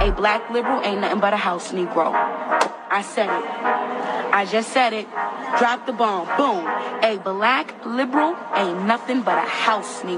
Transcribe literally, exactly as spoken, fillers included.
A black liberal ain't nothing but a house Negro. I said it. I just said it. Drop the bomb. Boom. A black liberal ain't nothing but a house Negro.